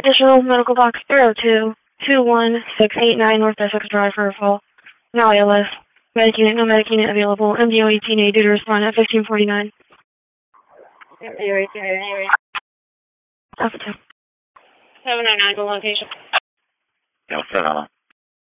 additional medical box 02-21689 North Essex Drive for a fall. Now ALS. Medic no medic unit available. MDO 18A due to respond at 1549. MDO 18A. Alpha 2. 709 the location. Alpha.